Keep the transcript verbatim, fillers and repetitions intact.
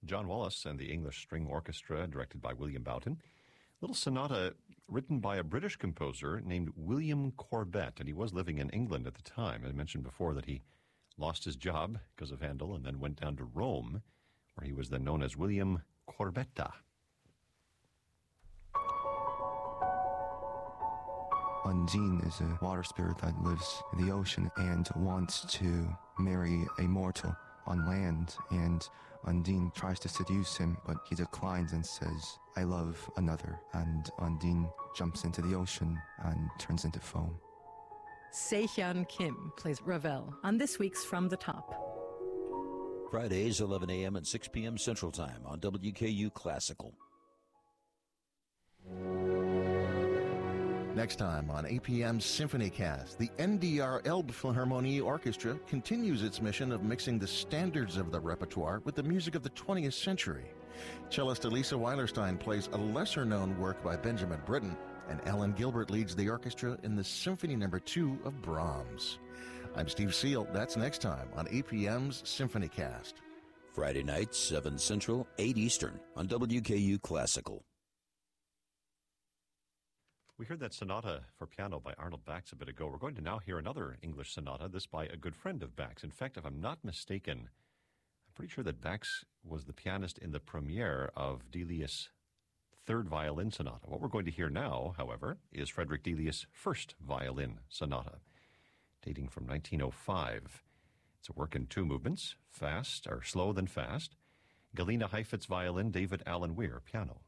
John Wallis and the English String Orchestra, directed by William Boughton. Little sonata written by a British composer named William Corbett, and he was living in England at the time. I mentioned before that he lost his job because of Handel and then went down to Rome, where he was then known as William Corbetta. Undine is a water spirit that lives in the ocean and wants to marry a mortal on land, and Undine tries to seduce him, but he declines and says, "I love another," and Undine jumps into the ocean and turns into foam. Se-Hyun Kim plays Ravel on this week's From the Top. Fridays, eleven a.m. and six p.m. Central Time on W K U Classical. Next time on A P M's Symphony Cast, the N D R Elbphilharmonie Orchestra continues its mission of mixing the standards of the repertoire with the music of the twentieth century. Cellist Elisa Weilerstein plays a lesser-known work by Benjamin Britten, and Alan Gilbert leads the orchestra in the Symphony Number Two of Brahms. I'm Steve Seal. That's next time on A P M's Symphony Cast. Friday nights, seven Central, eight Eastern on W K U Classical. We heard that sonata for piano by Arnold Bax a bit ago. We're going to now hear another English sonata, this by a good friend of Bax. In fact, if I'm not mistaken, I'm pretty sure that Bax was the pianist in the premiere of Delius' third violin sonata. What we're going to hear now, however, is Frederick Delius' first violin sonata, dating from nineteen oh five. It's a work in two movements, fast, or slow then fast. Galina Heifetz violin, David Allen Weir piano.